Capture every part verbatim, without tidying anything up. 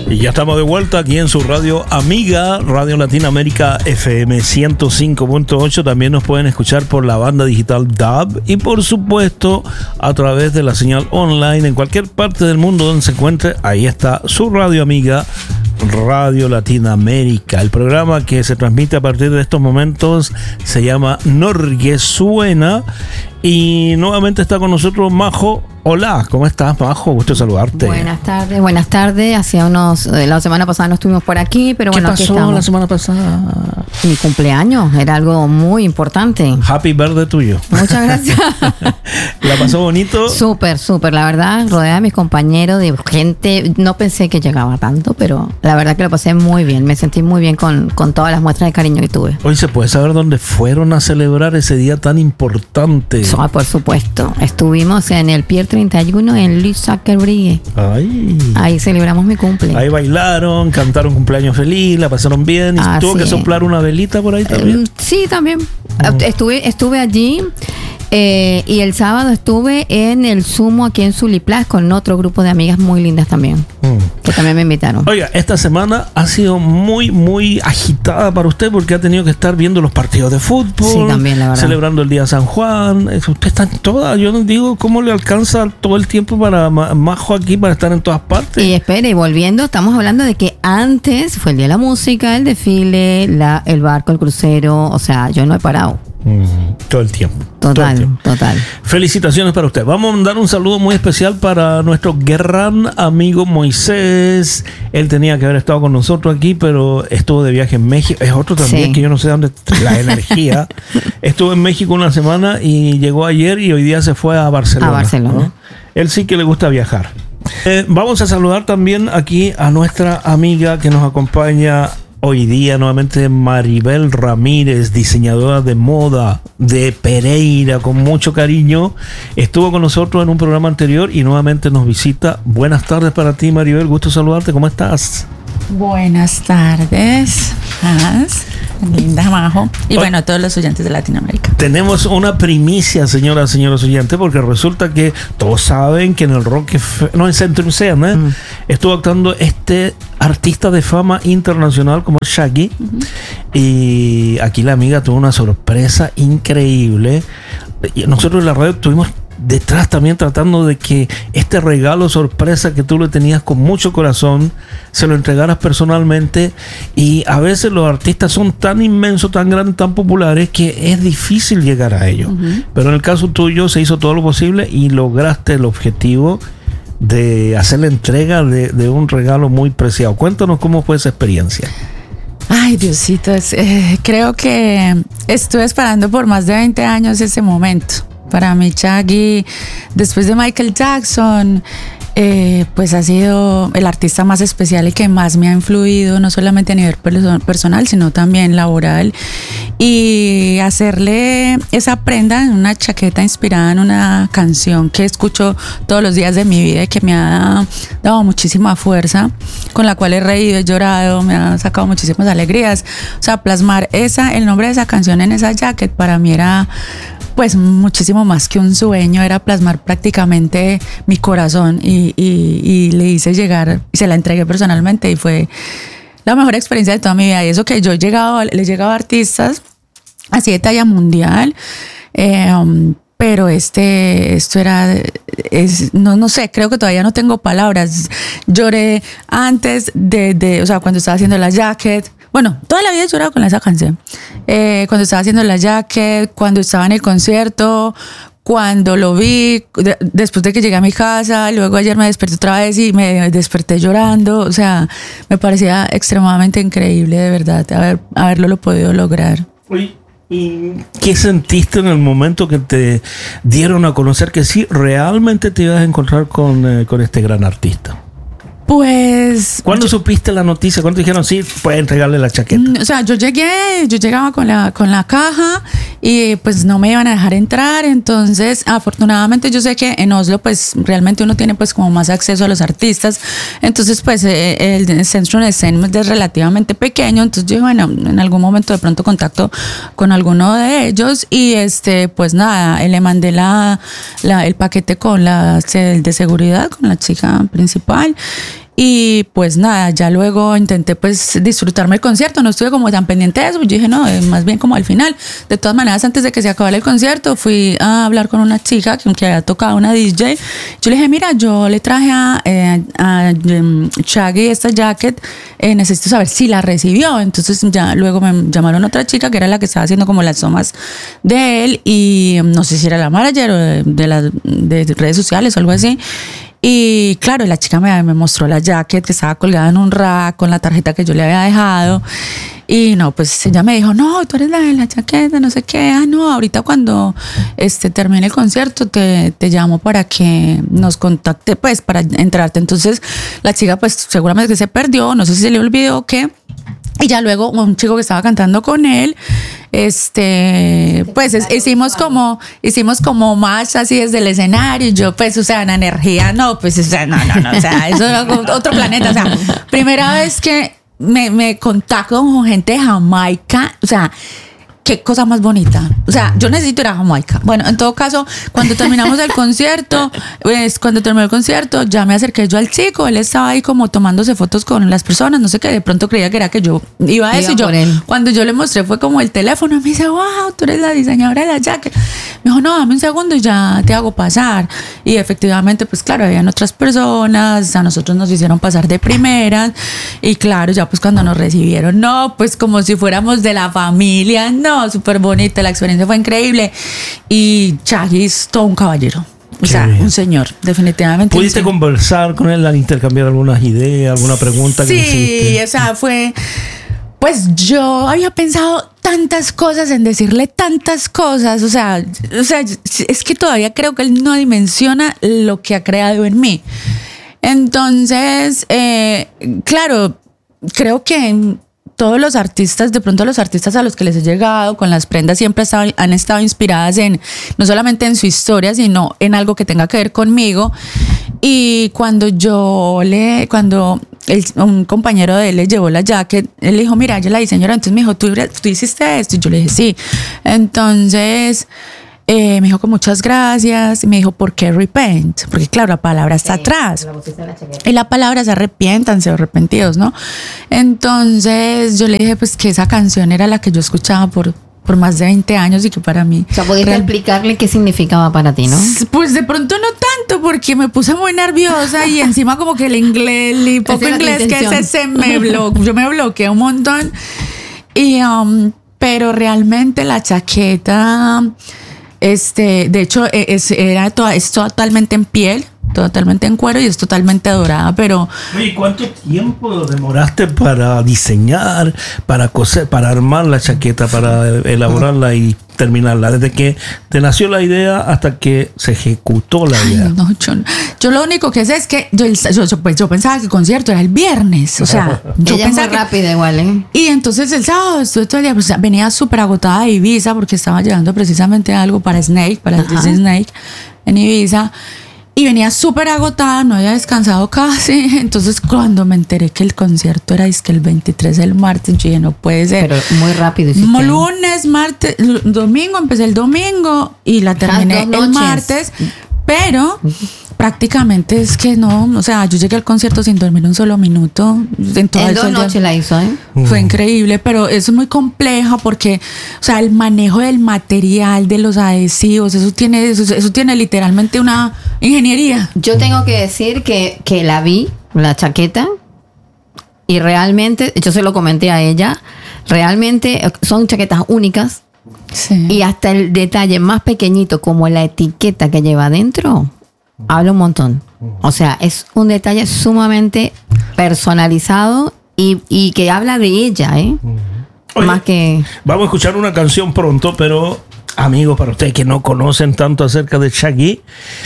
Y ya estamos de vuelta aquí en su radio amiga, Radio Latinoamérica F M ciento cinco punto ocho. También nos pueden escuchar por la banda digital D A B y por supuesto a través de la señal online en cualquier parte del mundo donde se encuentre. Ahí está su radio amiga, Radio Latinoamérica. El programa que se transmite a partir de estos momentos se llama Norge Suena. Y nuevamente está con nosotros Majo. Hola, ¿cómo estás, Majo? Gusto saludarte. Buenas tardes, buenas tardes. Hacía unos, la semana pasada no estuvimos por aquí, pero bueno, aquí estamos. ¿Qué pasó la semana pasada? Mi cumpleaños, era algo muy importante. Happy birthday tuyo. Muchas gracias. ¿La pasó bonito? Súper, súper, la verdad, rodeada de mis compañeros, de gente. No pensé que llegaba tanto, pero la verdad que lo pasé muy bien. Me sentí muy bien con, con todas las muestras de cariño que tuve. Hoy se puede saber dónde fueron a celebrar ese día tan importante. Oh, por supuesto. Estuvimos en el Pier treinta y uno en Luis Zuckerberg. Ay. Ahí celebramos mi cumple. Ahí bailaron, cantaron cumpleaños feliz, la pasaron bien. ¿Y tuvo que soplar una velita por ahí también? Eh, sí, también. Uh-huh. Estuve, estuve allí. Eh, y el sábado estuve en el Sumo aquí en Suliplas con otro grupo de amigas muy lindas también, mm. que también me invitaron. Oiga, esta semana ha sido muy, muy agitada para usted porque ha tenido que estar viendo los partidos de fútbol, sí, también, la verdad. Celebrando el Día de San Juan. Usted está en todas. Yo no digo cómo le alcanza todo el tiempo para Majo aquí para estar en todas partes. Y espere, y volviendo, estamos hablando de que antes fue el Día de la Música, el desfile, la, el barco, el crucero. O sea, yo no he parado. Mm, todo el tiempo. Total, todo el tiempo. total. Felicitaciones para usted. Vamos a mandar un saludo muy especial para nuestro gran amigo Moisés. Él tenía que haber estado con nosotros aquí, pero estuvo de viaje en México. Es otro también sí. que yo no sé dónde la energía. Estuvo en México una semana y llegó ayer y hoy día se fue a Barcelona. A Barcelona. ¿no? Él sí que le gusta viajar. Eh, vamos a saludar también aquí a nuestra amiga que nos acompaña hoy día nuevamente, Maribel Ramírez, diseñadora de moda de Pereira, con mucho cariño. Estuvo con nosotros en un programa anterior y nuevamente nos visita. Buenas tardes para ti, Maribel. Gusto saludarte. ¿Cómo estás? Buenas tardes, Hans, linda Majo, y bueno, a todos los oyentes de Latinoamérica. Tenemos una primicia, señoras, señores oyentes, porque resulta que todos saben que en el Rock, no, en Centrum Scene, ¿eh? mm. estuvo actuando este artista de fama internacional como Shaggy, uh-huh. y aquí la amiga tuvo una sorpresa increíble. Y nosotros en la radio tuvimos detrás también tratando de que este regalo sorpresa que tú le tenías con mucho corazón se lo entregaras personalmente, y a veces los artistas son tan inmensos, tan grandes, tan populares que es difícil llegar a ellos, uh-huh. pero en el caso tuyo se hizo todo lo posible y lograste el objetivo de hacer la entrega de, de un regalo muy preciado. Cuéntanos cómo fue esa experiencia. Ay, Diosito, es, eh, creo que estuve esperando por más de veinte años ese momento. Para mí, Shaggy, después de Michael Jackson, eh, pues ha sido el artista más especial y que más me ha influido, no solamente a nivel perso- personal, sino también laboral. Y hacerle esa prenda en una chaqueta inspirada en una canción que escucho todos los días de mi vida y que me ha dado muchísima fuerza, con la cual he reído, he llorado, me ha sacado muchísimas alegrías. O sea, plasmar esa, el nombre de esa canción en esa jacket para mí era pues muchísimo más que un sueño, era plasmar prácticamente mi corazón, y, y, y le hice llegar y se la entregué personalmente y fue la mejor experiencia de toda mi vida. Y eso que yo he llegado, le he llegado a artistas así de talla mundial, eh, um, pero este, esto era, es, no, no sé, creo que todavía no tengo palabras. Lloré antes de, de, o sea, cuando estaba haciendo la jacket. Bueno, toda la vida he llorado con esa canción. Eh, cuando estaba haciendo la jacket, cuando estaba en el concierto, cuando lo vi, de, después de que llegué a mi casa, luego ayer me desperté otra vez y me desperté llorando. O sea, me parecía extremadamente increíble, de verdad, haber, haberlo lo podido lograr. Uy. ¿Y qué sentiste en el momento que te dieron a conocer que sí, realmente te ibas a encontrar con, eh, con este gran artista? Pues... ¿Cuándo yo, supiste la noticia? ¿Cuándo dijeron sí, puedes entregarle la chaqueta? O sea, yo llegué, yo llegaba con la, con la caja y pues no me iban a dejar entrar. Entonces, afortunadamente yo sé que en Oslo pues realmente uno tiene pues como más acceso a los artistas. Entonces pues eh, el Centrum Scene es relativamente pequeño. Entonces yo, bueno, en algún momento de pronto contacto con alguno de ellos y este pues nada, le mandé la, la, el paquete con la de seguridad, con la chica principal. Y pues nada, ya luego intenté pues disfrutarme el concierto, no estuve como tan pendiente de eso, yo dije no, más bien como al final. De todas maneras, antes de que se acabara el concierto, fui a hablar con una chica que, que había tocado una D J. Yo le dije, mira, yo le traje a, eh, a um, Shaggy esta jacket, eh, necesito saber si la recibió. Entonces ya luego me llamaron otra chica que era la que estaba haciendo como las tomas de él y no sé si era la manager o de, de las de redes sociales o algo así. Y claro, la chica me, me mostró la jacket que estaba colgada en un rack con la tarjeta que yo le había dejado. Y no, pues ella me dijo, no, tú eres la de la chaqueta, no sé qué. Ah, no, ahorita cuando este, termine el concierto te, te llamo para que nos contacte, pues, para entrarte. Entonces, la chica, pues, seguramente que se perdió, no sé si se le olvidó o qué. Y ya luego un chico que estaba cantando con él, este, pues es, hicimos como, hicimos como más así desde el escenario. Y yo, pues, o sea, en energía, no, pues, o sea, no, no, no, o sea, eso era otro planeta. O sea, primera vez que me, me contacto con gente de Jamaica, o sea, qué cosa más bonita. O sea, yo necesito ir a Jamaica. Bueno, en todo caso, cuando terminamos el concierto, pues cuando terminó el concierto, ya me acerqué yo al chico. Él estaba ahí como tomándose fotos con las personas, no sé qué. De pronto creía que era que yo iba a eso. Iba y yo, cuando yo le mostré, fue como el teléfono. Me dice, wow, tú eres la diseñadora de la jacket. Me dijo, no, dame un segundo y ya te hago pasar. Y efectivamente, pues claro, habían otras personas. A nosotros nos hicieron pasar de primeras. Y claro, ya pues cuando nos recibieron, no, pues como si fuéramos de la familia, no. Súper bonita, la experiencia fue increíble y Shaggy es todo un caballero, o sea, bien. Un señor, definitivamente. ¿Pudiste conversar con él, al intercambiar algunas ideas, alguna pregunta que sí, hiciste? Sí, o sea, fue, pues yo había pensado tantas cosas en decirle tantas cosas, o sea, o sea, es que todavía creo que él no dimensiona lo que ha creado en mí. Entonces, eh, claro, creo que todos los artistas, de pronto los artistas a los que les he llegado con las prendas siempre estado, han estado inspiradas en, no solamente en su historia, sino en algo que tenga que ver conmigo. Y cuando yo le, cuando el, un compañero de él le llevó la jacket, él le dijo, mira, yo la diseñadora, entonces me dijo, ¿tú, tú hiciste esto? Y yo le dije, sí. Entonces Eh, me dijo que muchas gracias y me dijo, ¿por qué repent? Porque claro, la palabra está sí, atrás la y la palabra se arrepiéntanse o arrepentidos, ¿no? Entonces yo le dije pues que esa canción era la que yo escuchaba por, por más de veinte años y que para mí... O sea, ¿podías real... explicarle qué significaba para ti, no? Pues de pronto no tanto, porque me puse muy nerviosa y encima como que el inglés, el poco inglés que es ese me bloqueó, yo me bloqueé un montón. Y, um, pero realmente la chaqueta... Este, de hecho, es, era toda, es totalmente en piel, totalmente en cuero y es totalmente dorada, pero... Oye, ¿cuánto tiempo demoraste para diseñar, para coser, para armar la chaqueta, para elaborarla y terminarla? Desde que te nació la idea hasta que se ejecutó la idea. Ay, no, yo, yo lo único que sé es que yo, yo, yo, pues, yo pensaba que el concierto era el viernes, o sea, yo Ella pensaba es muy que, rápida igual, ¿eh? Y entonces el sábado estuve todo el día, pues, venía súper agotada de Ibiza porque estaba llevando precisamente algo para Snake, para Disney Snake en Ibiza. Y venía súper agotada, no había descansado casi. Entonces, cuando me enteré que el concierto era es que el veintitrés, el martes, yo dije, no puede ser. Pero muy rápido. Lunes, martes, domingo, empecé el domingo y la terminé el martes. Pero prácticamente es que no, o sea, yo llegué al concierto sin dormir un solo minuto. En todas dos noches la hizo, ¿eh? Fue increíble, pero es muy compleja porque, o sea, el manejo del material, de los adhesivos, eso tiene, eso, eso tiene literalmente una ingeniería. Yo tengo que decir que, que la vi, la chaqueta, y realmente, yo se lo comenté a ella, realmente son chaquetas únicas. Sí. Y hasta el detalle más pequeñito, como la etiqueta que lleva adentro, habla un montón. O sea, es un detalle sumamente personalizado y, y que habla de ella, ¿eh? Oye, más que... Vamos a escuchar una canción pronto, pero amigos, para ustedes que no conocen tanto acerca de Shaggy,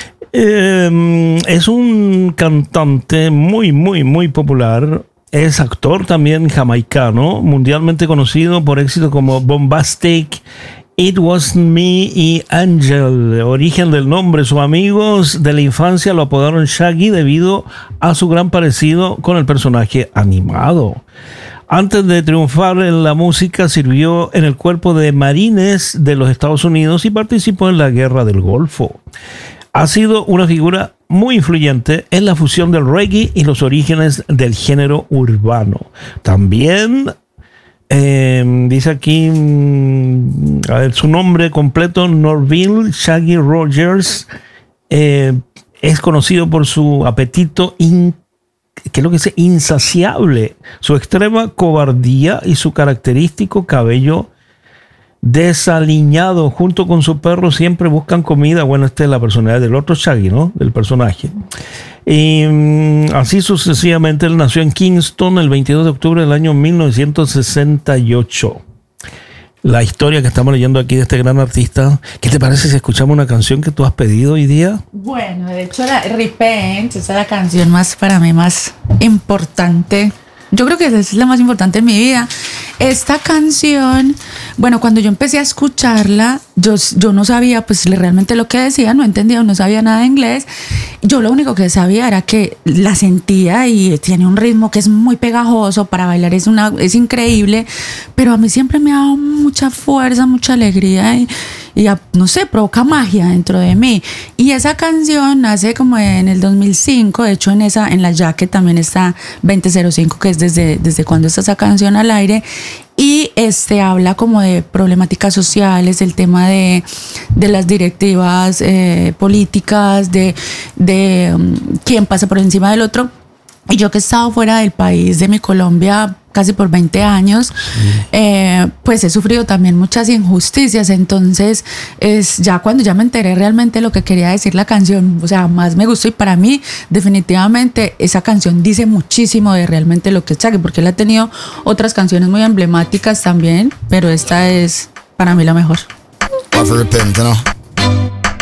eh, es un cantante muy, muy, muy popular. Es actor también jamaicano, mundialmente conocido por éxitos como Bombastic, It Wasn't Me y Angel. Origen del nombre, sus amigos de la infancia lo apodaron Shaggy debido a su gran parecido con el personaje animado. Antes de triunfar en la música, sirvió en el cuerpo de marines de los Estados Unidos y participó en la Guerra del Golfo. Ha sido una figura muy influyente en la fusión del reggae y los orígenes del género urbano. También eh, dice aquí mm, a ver, su nombre completo, Norville Shaggy Rogers, eh, es conocido por su apetito in, ¿qué es lo que dice? insaciable, su extrema cobardía y su característico cabello desaliñado. Junto con su perro siempre buscan comida. Bueno, esta es la personalidad del otro Shaggy, ¿no? Del personaje. Y um, así sucesivamente. Él nació en Kingston el veintidós de octubre del año mil novecientos sesenta y ocho. La historia que estamos leyendo aquí de este gran artista. ¿Qué te parece si escuchamos una canción que tú has pedido hoy día? Bueno, de hecho la Repent, esa es la canción más para mí más importante. Yo creo que esa es la más importante en mi vida. Esta canción, bueno, cuando yo empecé a escucharla, yo, yo no sabía pues realmente lo que decía, no entendía, no sabía nada de inglés. Yo lo único que sabía era que la sentía y tiene un ritmo que es muy pegajoso, para bailar es, una, es increíble, pero a mí siempre me ha dado mucha fuerza, mucha alegría y, y no sé, provoca magia dentro de mí. Y esa canción nace como en el dos mil cinco, de hecho en esa en la jacket también está veinte cero cinco, que es desde, desde cuando está esa canción al aire. Y este habla como de problemáticas sociales, el tema de, de las directivas eh, políticas, de, de um, quién pasa por encima del otro. Y yo que he estado fuera del país, de mi Colombia, casi por veinte años, sí. eh, pues he sufrido también muchas injusticias. Entonces, es ya cuando ya me enteré realmente lo que quería decir la canción, o sea, más me gustó. Y para mí, definitivamente, esa canción dice muchísimo de realmente lo que es Shaggy, porque él ha tenido otras canciones muy emblemáticas también, pero esta es para mí la mejor. Repent, ¿no?